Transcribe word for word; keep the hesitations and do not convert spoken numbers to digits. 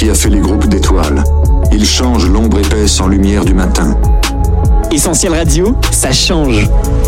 qui a fait les groupes d'étoiles. Il change l'ombre épaisse en lumière du matin. Essentiel Radio, ça change.